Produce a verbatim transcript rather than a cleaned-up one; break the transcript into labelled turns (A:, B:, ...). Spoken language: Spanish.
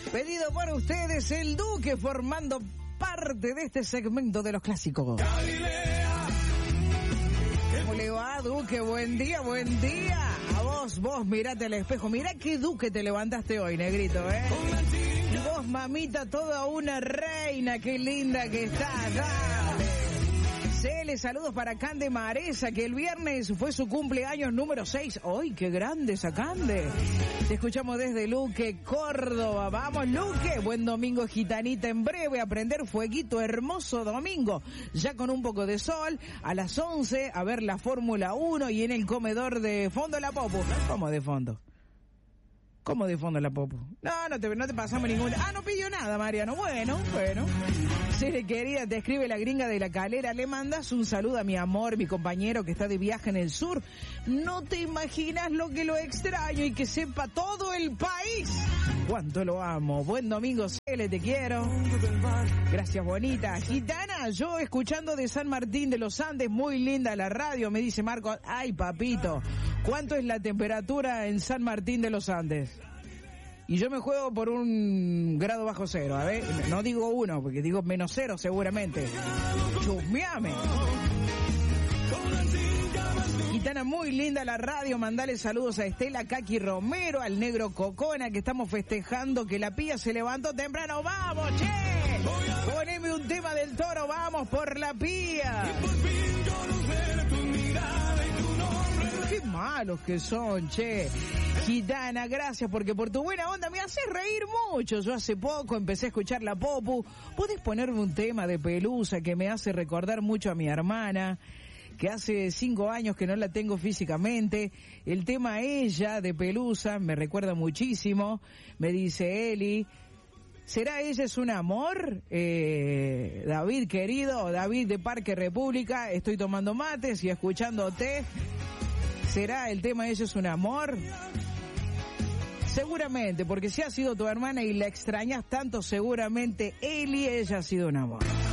A: Pedido por ustedes, el Duque formando parte de este segmento de los clásicos. ¿Cómo le va, Duque? Buen día, buen día. A vos, vos, mirate al espejo. Mirá qué Duque te levantaste hoy, negrito, ¿eh? Y vos, mamita, toda una reina, qué linda que estás. Dale. Cele, saludos para Cande Maresa, que el viernes fue su cumpleaños número seis. ¡Ay, qué grande esa Cande! Te escuchamos desde Luque, Córdoba. ¡Vamos, Luque! Buen domingo, gitanita. En breve, aprender fueguito. Hermoso domingo. Ya con un poco de sol. A las once, a ver la Fórmula uno y en el comedor de fondo la Popu. ¿Cómo de fondo? ¿Cómo de fondo la Popu? No, no te, no te pasamos ninguna. Ah, no pidió nada, Mariano. Bueno, bueno. Cere, querida, te escribe la gringa de la Calera. Le mandas un saludo a mi amor, mi compañero que está de viaje en el sur. No te imaginas lo que lo extraño y que sepa todo el país cuánto lo amo. Buen domingo, Cele, te quiero. Gracias, bonita. Gitana, yo escuchando de San Martín de los Andes, muy linda la radio, me dice Marco. Ay, papito, ¿cuánto es la temperatura en San Martín de los Andes? Y yo me juego por un grado bajo cero, a ver, no digo uno, porque digo menos cero seguramente. Chusmeame. Gitana, muy linda la radio, mandale saludos a Estela Kaki Romero, al negro Cocona, que estamos festejando que la pía se levantó temprano. ¡Vamos, che! Poneme un tema del Toro, vamos por la pía. Qué malos que son, che. Gitana, gracias porque por tu buena onda me haces reír mucho. Yo hace poco empecé a escuchar la Popu. ¿Podés ponerme un tema de Pelusa que me hace recordar mucho a mi hermana, que hace cinco años que no la tengo físicamente? El tema Ella de Pelusa me recuerda muchísimo. Me dice Eli. ¿Será Ella es un amor? Eh, David, querido, David de Parque República. Estoy tomando mates y escuchándote. ¿Será el tema Ella es un amor? Seguramente, porque si ha sido tu hermana y la extrañas tanto, seguramente Eli, ella ha sido un amor.